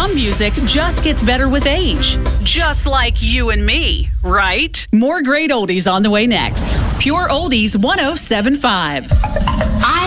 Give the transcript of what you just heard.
Some music just gets better with age. Just like you and me, right? More great oldies on the way next. Pure Oldies 107.5.